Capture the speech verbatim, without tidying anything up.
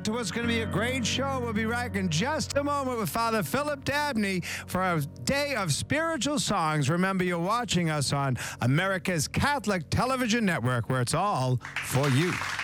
out to what's going to be a great show. We'll be back in just a moment with Father Philip Dabney for a day of spiritual songs. Remember, you're watching us on America's Catholic Television Network, where it's all for you.